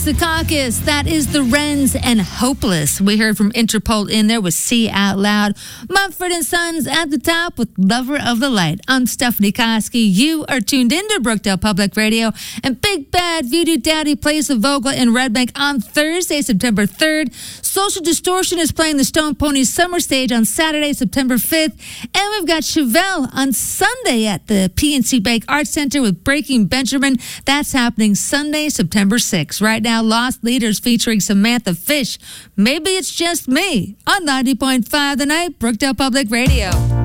Secaucus. That is the Wrens and Hopeless. We heard from Interpol in there with See Out Loud. Mumford and Sons at the top with Lover of the Light. I'm Stephanie Koski. You are tuned into Brookdale Public Radio. And Big Bad Voodoo Daddy plays the Vogel in Red Bank on Thursday, September 3rd. Social Distortion is playing the Stone Ponies Summer Stage on Saturday, September 5th. And we've got Chevelle on Sunday at the PNC Bank Arts Center with Breaking Benjamin. That's happening Sunday, September 6th. Right now, Lost Leaders featuring Samantha Fish. Maybe it's just me on 90.5 The Night, Brookdale Public Radio.